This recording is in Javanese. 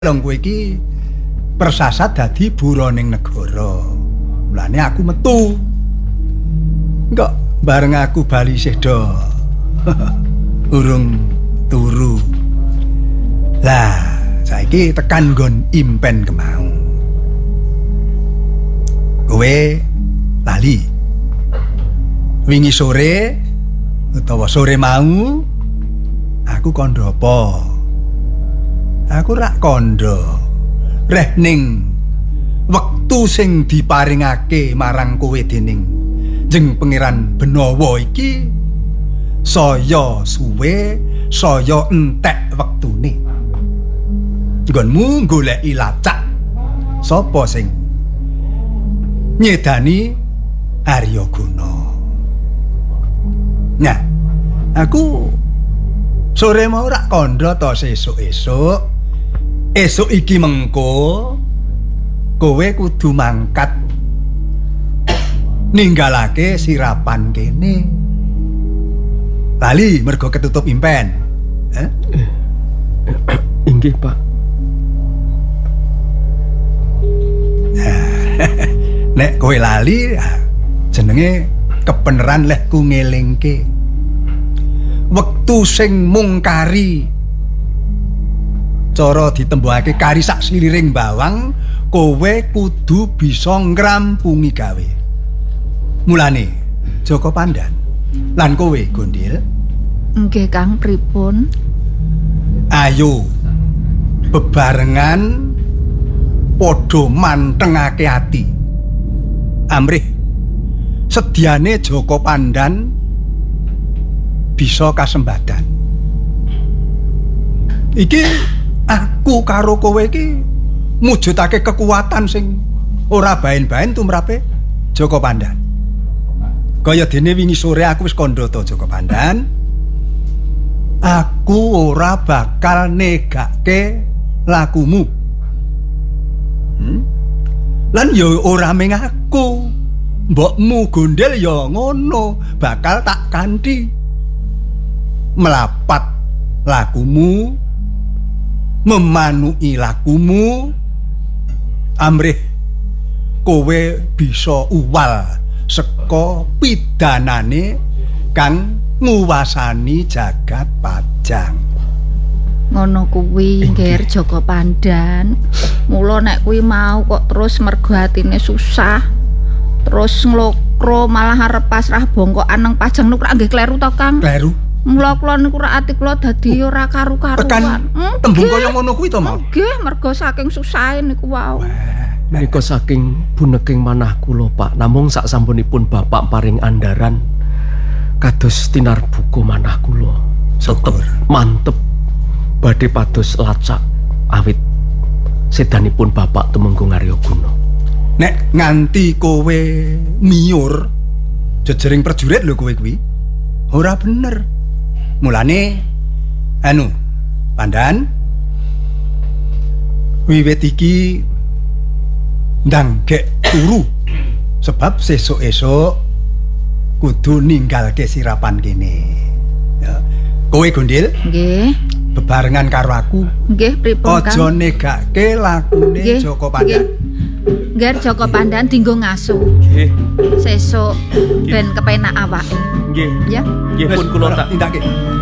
Long kowe iki persasat dadi buroning negara. Mulane aku metu. Kok bareng aku bali sedo. Urung turu. Lah, saiki tekan nggon impen kemau. Kowe lali. Wingi sore utawa sore mau aku kandha apa? Aku rak kandha reh ning wektu sing diparingake marang kowe dening Jeng Pangeran Benawa iki saya suwe saya entek wektune. Nggonmu goleki lacak sapa sing nyedani Aryagana. Nah, aku sore mau rak kandha to sesuk-esuk. Esuk iki mengko kowe kudu mangkat ninggalake sirapan kene. Lali mergo ketutup impen. Inggih, Pak. Nek kowe lali jenenge kebeneran leh ku ngelingke. Wektu sing mungkari cara ditembokake kari sak siliring bawang, kowe kudu bisa ngrampungi gawe. Mulane Joko Pandan lan kowe Gondil, nggih Kang, pripun? ayo bebarengan padha mantengake ati. Amrih sediane Joko Pandan bisa kasembadan. Iki aku karo kowe iki mujudake kekuatan sing ora baen-baen tumrape Joko Pandan. Kaya dene wingi sore aku wis kandha to Joko Pandan. Aku ora bakal negake lakumu. Lan yo ora mung aku. Mbokmu Gondel ya ngono, bakal tak kanthi melapat lakumu, memanui lakumu. Amrih kowe bisa uwal saka pidanane kang nguwasani jagat pajang. Ngono kuwi nggih Joko Pandan. Mula nek kuwi mau kok terus mergo atine susah. Terus nglokro malah arep pasrah bongkokan nang pajang niku rak nggih kleru to, Kang? Kleru. Mula kula niku rak ati kula dadi ora karu-karuan. Tekan tembung kaya ngono kuwi to mau. Nggih, mergo saking susahe niku wau. Menika saking buneking manah kula, Pak. Namung sak sampunipun Bapak paring andaran kados tinar buku manah kula. Tetep mantep badhe pados lacak awit sedanipun Bapak tumenggung Aryagana. Nek nganti kowe miyur jejering prajurit lho kowe kuwi. Ora bener. Mulane Pandan wiwit iki ndang gek turu sebab sesuk-esuk kudu ninggalke sirapan kene. Ya. Kowe Gondil? Nggih. Bebarengan karo aku. Nggih, pripun Kang? Aja negake lakune Joko Pandan. Nggih, Joko Pandan dinggo ngaso. Nggih. Sesuk ben kepenak awake. Nggih. Ya. Nggih pun kula tak tindake.